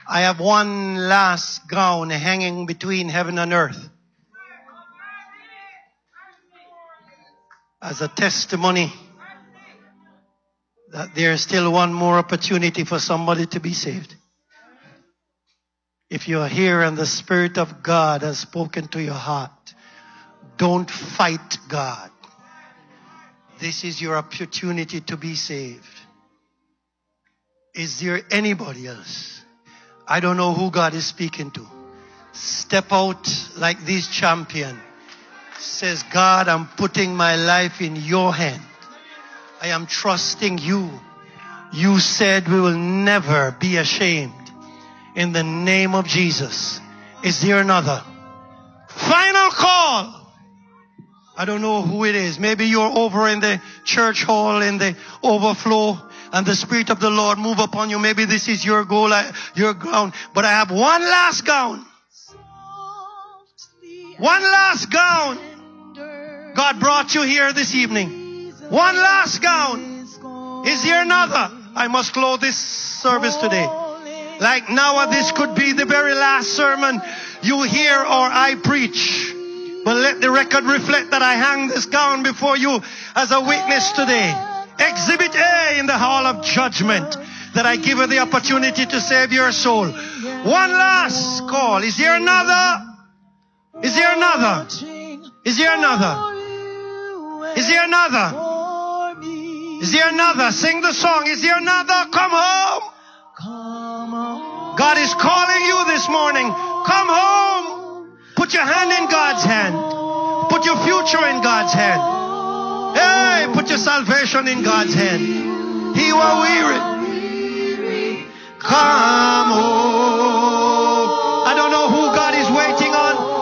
I have one last gown hanging between heaven and earth as a testimony that there is still one more opportunity for somebody to be saved. If you are here and the Spirit of God has spoken to your heart, don't fight God. This is your opportunity to be saved. Is there anybody else? I don't know who God is speaking to. Step out like this champion. Says, God, I'm putting my life in your hand. I am trusting you. You said we will never be ashamed. In the name of Jesus. Is there another? Final call. I don't know who it is. Maybe you're over in the church hall in the overflow and the Spirit of the Lord move upon you. Maybe this is your goal, your ground. But I have one last gown. One last gown. God brought you here this evening. One last gown. Is there another? I must close this service today. Like now, this could be the very last sermon you hear or I preach. But let the record reflect that I hang this gown before you as a witness today. Exhibit A in the hall of judgment, that I give you the opportunity to save your soul. One last call. Is there another? Is there another? Is there another? Is there another? Is there another? Sing the song. Is there another? Come home. God is calling you this morning. Come home. Put your hand in God's hand. Put your future in God's hand. Hey, put your salvation in God's hand. He who are weary, come.